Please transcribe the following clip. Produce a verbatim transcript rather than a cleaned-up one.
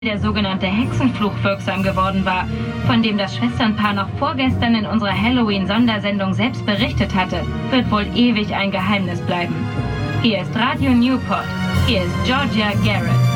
der sogenannte Hexenfluch wirksam geworden war, von dem das Schwesternpaar noch vorgestern in unserer Halloween-Sondersendung selbst berichtet hatte, wird wohl ewig ein Geheimnis bleiben. Hier ist Radio Newport. Hier ist Georgia Garrett.